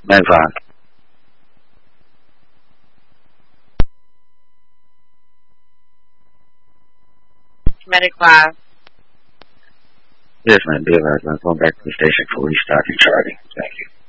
Medic 5. Medic 5. Yes, ma'am. Be advised. I'm going back to the station for restart and charting. Thank you.